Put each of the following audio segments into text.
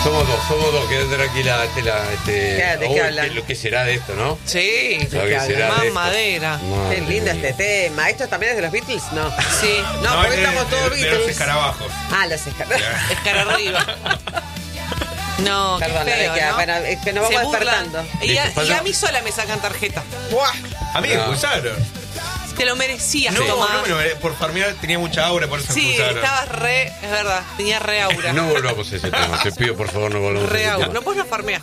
Somos dos, quédate tranquila, ¿De qué hablan? ¿Qué será de esto, no? Sí, más madera. Qué lindo este tema. ¿Esto también es de los Beatles? No. Sí. No, porque estamos todos Beatles. De los escarabajos. Los escarabajos. Escar arriba. No, perdón, qué feo, ¿no? Bueno, es que nos vamos despertando. Y a mí sola me sacan tarjeta. ¡Buah! A mí me expulsaron. Te lo merecías, No, Tomás. no me lo merecía. Por farmear tenía mucha aura, por eso me Sí, expulsaron. estabas es verdad, tenía re aura. No volvamos a ese tema, te pido por favor no volvamos a Re ese aura. tema. No, vos no farmeás.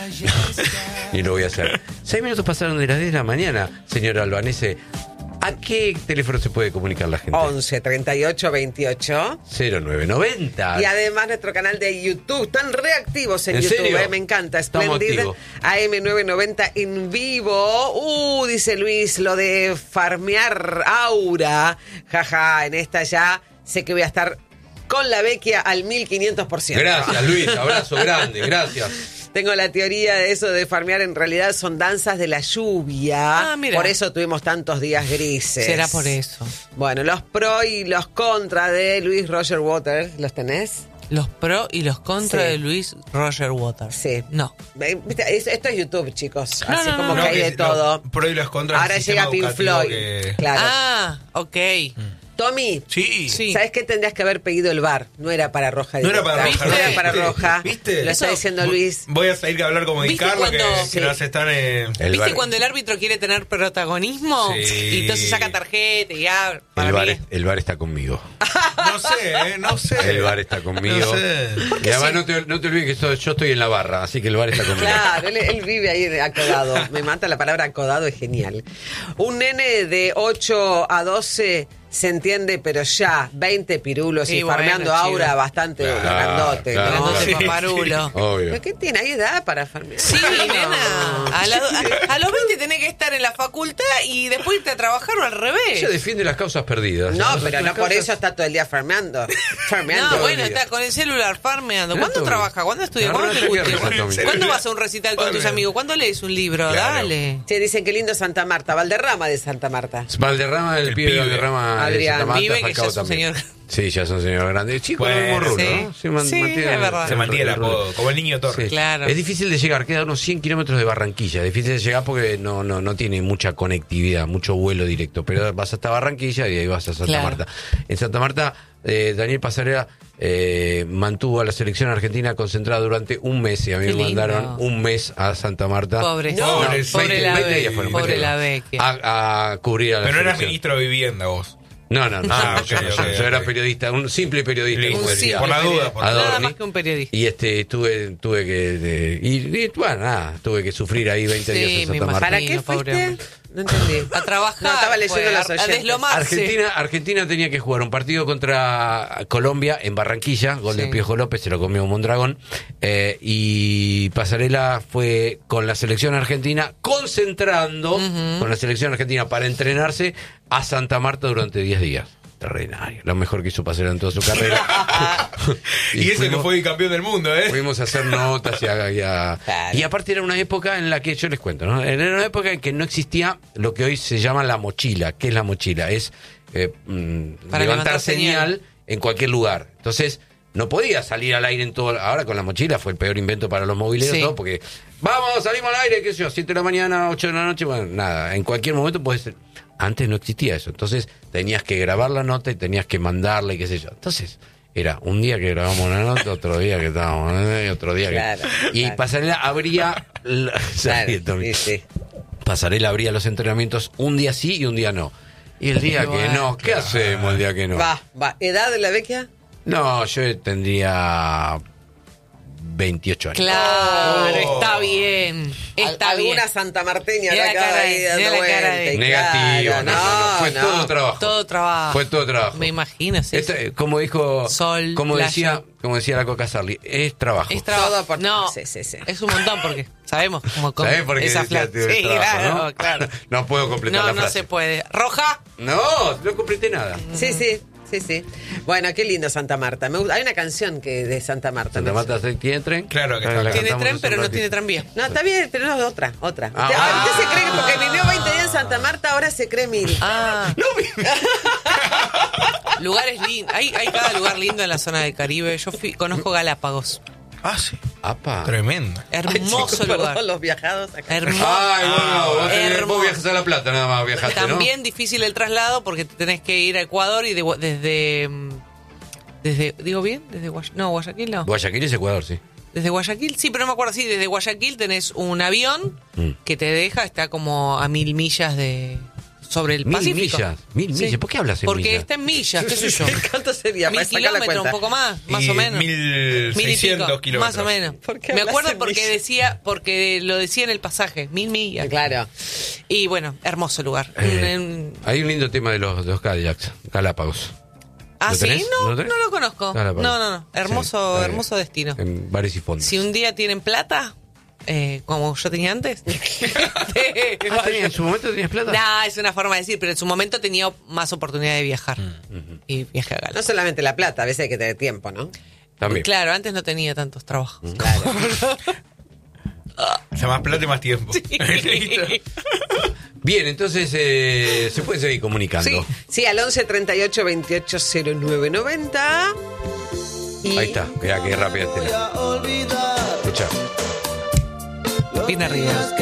Y lo voy a hacer. 6 minutos pasaron de las 10 de la mañana, señor Albanese. ¿A qué teléfono se puede comunicar la gente? 11 38 28 0990. Y además nuestro canal de YouTube. Están reactivos en ¿En YouTube, serio? me encanta. Estamos Splendid activos. AM990 en vivo. Dice Luis, lo de farmear aura. Jaja, en esta ya sé que voy a estar con la Vecchia al 1500%. Gracias, Luis. Abrazo grande. Gracias. Tengo la teoría de eso de farmear, en realidad son danzas de la lluvia. Mira. Por eso tuvimos tantos días grises. Será por eso. Bueno, los pro y los contra de Luis Roger Waters, ¿los tenés? Los pro y los contra Sí. de Luis Roger Waters. Sí. No. ¿Viste? Esto es YouTube, chicos. No, Así no, como no, que hay de todo. Los pro y los contras. Ahora del sistema llega Pink educativo Floyd. que- Claro. Ah, ok. Tommy, Sí. Sí. ¿sabes qué tendrías que haber pedido el bar? No era para Roja. No era para directa. Roja. No era para ¿Viste? Roja. ¿Viste? Lo está Eso- diciendo Luis. Voy a salir a hablar como Di ¿Viste Carlo, que cuando- nos están... El ¿Viste bar- cuando el árbitro quiere tener protagonismo? Sí. Y entonces saca tarjeta y ya. El bar está conmigo. No sé. El bar está conmigo. No sé. Y además no te olvides que yo estoy en la barra, así que el bar está conmigo. Claro, él vive ahí acodado. Me mata la palabra acodado, es genial. Un nene de 8 a 12 se entiende, pero ya 20 pirulos Sí, y bueno, farmeando chico. aura bastante Claro, grandote, claro. ¿no? Grandote Sí. paparulo. Obvio. ¿Pero qué tiene? ¿Hay edad para farmear? Sí, nena. A los 20 tenés que estar en la facultad y después irte a trabajar o al Ella revés. defiende las causas perdidas. No, Las pero no por causas- eso está todo el día farmeando. Farmeando. No, bueno, el día. está con el celular farmeando. Mira, ¿Cuándo Tommy. trabaja? ¿Cuándo estudia? La ¿Cuándo te verdad que gusta? Tommy. ¿Cuándo vas a un recital con tus Farmeando. amigos? ¿Cuándo lees un libro? Claro. Dale. Sí, dicen que lindo Santa Marta. Valderrama de Santa Marta. Valderrama, el pibe de pibe. Valderrama, Adrián. de Santa Marta, Vive, que Falcao ya es un también. señor. Sí, ya es un señor grande. Chico, Bueno, el mismo rubro, sí. ¿no? Sí, mantiene es verdad. Se mantiene el el rubro. apodo, como el niño Torres. Sí. Claro. Es difícil de llegar, queda unos 100 kilómetros de Barranquilla. Es difícil de llegar porque no tiene mucha conectividad, mucho vuelo directo. Pero vas hasta Barranquilla y ahí vas a Santa Claro. Marta. En Santa Marta, Daniel Pasarela mantuvo a la selección argentina concentrada durante un mes. Y a mí Qué me lindo. mandaron un mes a Santa Marta. Pobre, No, pobre la 20 días Becky. fueron, Pobre 20 la días. Becky. A cubrir a la Pero no eras selección. ministro de vivienda vos. No. Ah, yo ok, no, ok, yo era ok. periodista, un simple periodista. Listo. como Un decía. simple Por la duda, periodista. por la Nada duda. más que un periodista. Y tuve que y, bueno, nada, tuve que sufrir ahí 20 Sí, días en me Santa imagino. Marta. ¿Para qué pobre fuiste? hombre. No entendí. A trabajar. No, estaba leyendo fue, los a oyentes. deslomarse. Argentina tenía que jugar un partido contra Colombia en Barranquilla, gol Sí. del Piojo López, se lo comió un Mondragón, y Pasarela fue con la selección argentina, concentrando con la selección argentina para entrenarse a Santa Marta durante 10 días. Extraordinario, lo mejor que hizo Pasarela en toda su carrera. Y ese que fuimos- fue campeón del mundo, ¿eh? Fuimos a hacer notas Claro. y aparte era una época en la que, yo les cuento, ¿no? Era una época en que no existía lo que hoy se llama la mochila. ¿Qué es la mochila? Es Para levantar levantar señal señal. en cualquier lugar. Entonces, no podía salir al aire en todo. Ahora con la mochila fue el peor invento para los mobileros, Sí. todo, porque vamos, salimos al aire, qué sé yo, 7 de la mañana, 8 de la noche, bueno, nada, en cualquier momento puedes. Antes no existía eso, entonces tenías que grabar la nota y tenías que mandarla y qué sé yo. Entonces, era un día que grabamos una nota, otro día que estábamos, y otro día Claro, que. Y claro. Pasarela abría. Claro, sí. Pasarela abría los entrenamientos un día sí y un día no. Y el día que Bueno, no, ¿qué hacemos el día que no? Va. ¿Edad de la Vecchia? No, yo tendría 28 años. Claro, Oh. está bien. Está bien. Alguna santamarteña Mira de la acá cara ahí de- dando mira la cara vuelta de- y Negativo, claro, no. Fue todo trabajo. Todo trabajo. Fue todo trabajo. Me imagino, sí. Como dijo, Sol, como playa. decía la Coca Sarli, es trabajo. Es trabajo. Todo por- No, sí. es un montón porque sabemos cómo ¿Sabés por qué esa decía fla- Sí, trabajo, claro, no? claro. No puedo completar No, la no frase. se puede. ¿Roja? No, no completé nada. Sí. Bueno, qué lindo Santa Marta. Hay una canción que de Santa Marta. Santa Marta tiene tren. Claro que La está. Tiene cantamos tren, hace pero un no ratito. tiene tranvía. No, está bien, pero no, otra. ¿Usted Ah. se cree que porque vivió 20 días en Santa Marta ahora se cree 1000? Ah. Lugares lindos. Hay cada lugar lindo en la zona del Caribe. Yo conozco Galápagos. Ah, sí. Apa. Tremendo. Hermoso lugar. Perdón, los viajados acá. Hermoso. Ay, bueno, vos hermoso. viajas a La Plata, nada más viajaste, ¿no? También difícil el traslado porque te tenés que ir a Ecuador y desde ¿digo bien? Desde Guayaquil no. Guayaquil es Ecuador, sí. Desde Guayaquil, sí, pero no me acuerdo, sí, desde Guayaquil tenés un avión que te deja, está como a 1000 millas sobre el Pacífico. Mil Sí. millas. ¿Por qué hablas en Porque millas? está en millas, qué sé yo. ¿Cuánto sería? 1000 Para sacar la kilómetros, cuenta. un poco más Y o menos. 1600 pico, kilómetros. más o menos. ¿Por qué Me hablas acuerdo en porque millas? porque lo decía en el pasaje, 1000 millas. Claro. Y bueno, hermoso lugar. Hay un lindo tema de los Cadillacs, Galápagos. ¿Ah, ¿Lo sí? tenés? No, ¿Lo tenés? no lo conozco. Galápagos. No. Hermoso, Sí, hermoso destino. En bares y fondos. Si un día tienen plata, como yo tenía antes. ¿En su momento tenías plata? No, es una forma de decir, pero en su momento tenía más oportunidad de viajar. Y viajé a No Galápagos. solamente la plata, a veces hay que tener tiempo, ¿no? También. Claro, antes no tenía tantos trabajos. Claro. O sea, más plata y más tiempo. ¿Listo? Bien, entonces se puede seguir comunicando. Sí. Sí, al 11 38 28 09 90. Y Ahí está, mirá qué rápida está. Escuchá. Bien arriba.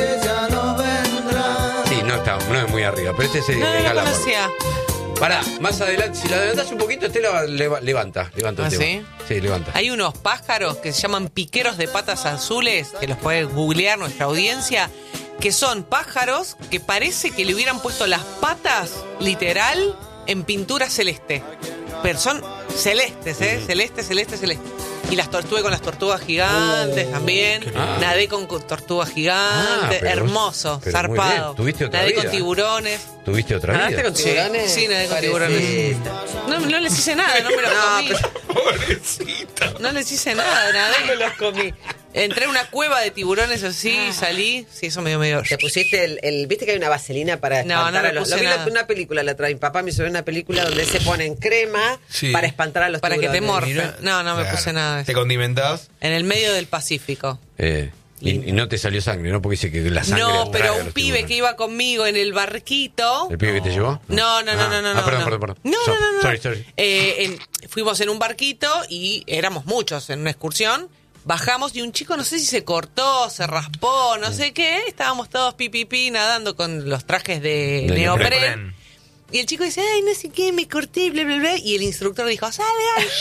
Sí, no es muy arriba, pero este es el No lo Galápagos. conocía. Pará, más adelante, si la adelantás un poquito, levanta el ¿Ah, tema. sí? Sí, levanta. Hay unos pájaros que se llaman piqueros de patas azules, que los puede googlear nuestra audiencia, que son pájaros que parece que le hubieran puesto las patas, literal, en pintura celeste. Pero son celestes, ¿eh? Celeste. Y estuve con las tortugas gigantes también. lindo. Nadé con tortugas gigantes. pero- hermoso, pero muy zarpado. bien. Tuviste otra Nadé vida. con tiburones. ¿Tuviste otra ¿Nadaste vida? con tiburones? Sí, nadé con Pobrecita. tiburones. No les hice nada, no me los comí. Pobrecita. No les hice nada, nadé. Me los comí. Entré a una cueva de tiburones así, salí. Sí, eso me dio medio. Te pusiste viste que hay una vaselina para No, espantar no me a los... puse Lo vi nada. en una película, la trae mi papá, me hizo ver una película donde se ponen crema Sí. para espantar a los Para que te tiburones. morfen. Mira, No, no me puse nada de Te eso. condimentás. En el medio del Pacífico. Y no te salió sangre, ¿no? Porque dice que la sangre No, atrae pero a un los pibe tiburones. que iba conmigo en el barquito. ¿El pibe que te llevó? No. Perdón. No. Sorry. Fuimos en un barquito y éramos muchos en una excursión. Bajamos y un chico, no sé si se cortó, se raspó, no sé qué. Estábamos todos pipipi nadando con los trajes de De neopren. neopren. Y el chico dice, ay, no sé qué, me corté, bla, bla, bla. Y el instructor dijo, salgan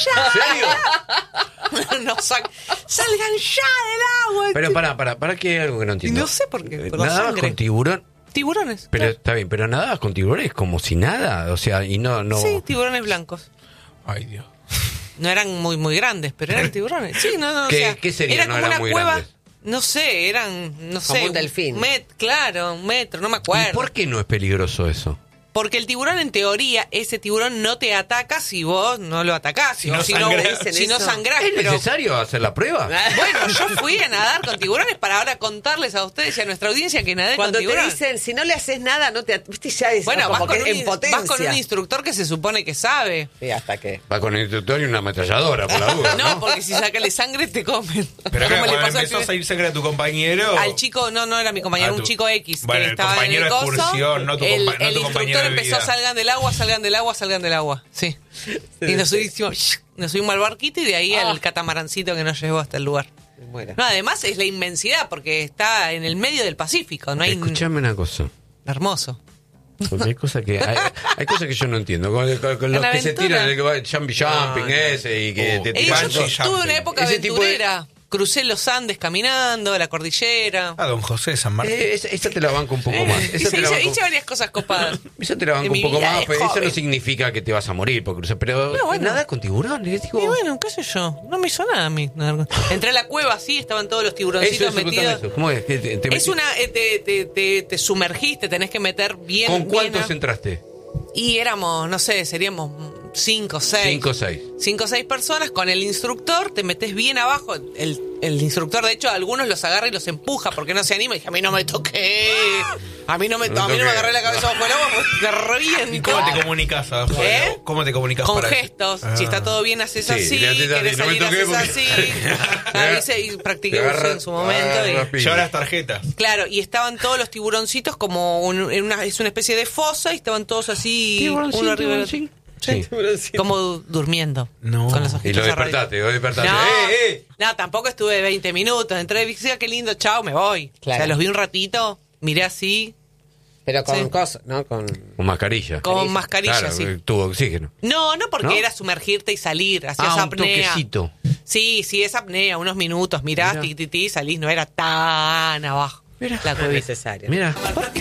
ya. No, salgan ya del agua. Pero para que hay algo que no entiendo. No sé por qué, por la Nadabas sangre. con tiburón. Tiburones. Pero claro. está bien, pero nadabas con tiburones como si nada. O sea, y no. Sí, tiburones blancos. Ay, Dios. No eran muy grandes, pero eran tiburones. Sí, no, ¿Qué- o sea, qué sería? era No como eran una muy cueva. grandes. No sé, eran, no Como sé. un delfín. Claro, un metro, no me ¿Y acuerdo. por qué no es peligroso eso? Porque el tiburón, en teoría, ese tiburón no te ataca si vos no lo atacás. Si no si sangrás. si no sangrás. ¿Es Pero necesario hacer la prueba? bueno, yo fui a nadar con tiburones para ahora contarles a ustedes y a nuestra audiencia que nadé Cuando con te tiburones. dicen, si no le haces nada, no te... Viste, ya es Bueno, como vas con, que en potencia. vas con un instructor que se supone que sabe. Sí, hasta que... Va con el instructor y una ametralladora, por la duda. No, porque si sacale sangre te comen. Pero ¿Cómo acá, le cuando pasó al empezó a pibe? salir sangre a tu compañero. Al chico, no era mi compañero, Ah, un tu- chico X Bueno, que el estaba en compañero el de coso. excursión, no tu el no tu instructor compañero de empezó, vida. salgan del agua. Sí. Y nos subimos al barquito y de ahí al catamarancito que nos llevó hasta el lugar. Me muero. No, además es la inmensidad porque está en el medio del Pacífico, no hay Escuchame una cosa. hermoso. Porque hay cosas que yo no entiendo. Con los La que se aventura. tiran, el que va jumping ese y que te tiran. Yo bungee tuve una jumping. época Ese tipo de- aventurera. Crucé los Andes caminando, la cordillera. Ah, don José de San Martín. Esa te la banco un poco más. Esa te la banco, Hice varias cosas copadas. esa te la banco En un mi poco vida más, de pero eso joven. no significa que te vas a morir por cruzar. Pero No, bueno. nada con tiburones. Digo, Y bueno, qué sé yo, no me hizo nada a mí. Entré a la cueva así, estaban todos los tiburoncitos contame metidos. eso. ¿Cómo es? ¿Te Es metís? una, te sumergiste, tenés que meter bien. ¿Con cuántos bien, entraste? Y éramos, no sé, seríamos 5 o 6. 5 o 6. 5 o 6 personas con el instructor, te metes bien abajo. El instructor, de hecho, a algunos los agarra y los empuja porque no se anima. Y dije, a mí no me toqué. A mí no me agarré la cabeza bajo el agua porque te reviento. ¿Y cómo te comunicas? ¿Eh? ¿Cómo te comunicas Con para eso? gestos. Ah. Si está todo bien, haces Sí, así. le haces así, Querés no me salir, toqué haces porque- así. Avise y practiqué Te agarra- en su momento. y- Lleva las tarjetas. Claro, y estaban todos los tiburoncitos como es una especie de fosa y estaban todos así, uno arriba del otro. Sí. Como durmiendo. No. Con los Y ojitos lo cerraditos. despertaste. No, ¡Eh! no, tampoco estuve 20 minutos. Entré y dije, qué lindo, chao, me voy. Claro. O sea, los vi un ratito, miré así, Pero con Sí. cosas, ¿no? Con... Con mascarilla. con mascarilla, Claro, sí. tuvo oxígeno. No, no porque ¿No? era sumergirte y salir, hacías Un apnea. toquecito. Sí, es apnea, unos minutos, mirás, Mirá. salís, no era tan abajo. Mira. La No es cuevita. necesario. Mira.